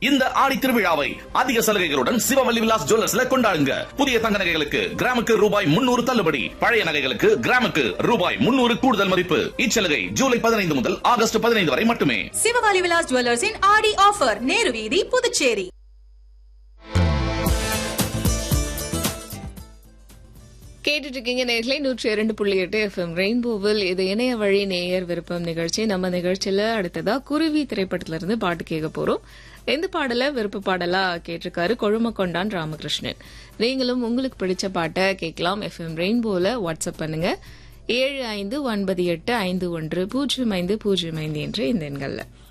இந்த ஆடி திருவிழாவை அதிக சலுகைகளுடன் சிவவல்லி விலாஸ் ஜுவல்லர்ஸ்ல கொண்டாடுங்க. புதிய தங்க நகைகளுக்கு கிராமுக்கு ரூபாய் 300 தள்ளுபடி, பழைய நகைகளுக்கு கிராமுக்கு ரூபாய் 300 கூடுதல் மதிப்பு. இச்சலுகை ஜூலை 15 முதல் ஆகஸ்ட் 15 வரை மட்டுமே. சிவவல்லி விலாஸ் ஜுவல்லர்ஸின் ஆடி ஆஃபர், நேரு வீதி, புதுச்சேரி. கேட்டுட்டு இருக்கீங்க நேயர்களே 102.8 எஃப்எம் ரெயின்போவில். இது இணைய வழி நேயர் விருப்பம் நிகழ்ச்சி. நம்ம நிகழ்ச்சியில அடுத்ததா குருவி திரைப்படத்துல இருந்து பாட்டு கேட்க போறோம். இந்த பாடல விருப்ப பாடலா கேட்டிருக்காரு கொழுமக்கொண்டான் ராமகிருஷ்ணன். நீங்களும் உங்களுக்கு பிடிச்ச பாட்டை கேட்கலாம். எஃப்எம் ரெயின்போல வாட்ஸ்அப் பண்ணுங்க 7598510505 என்ற இந்த எண்கள்ல.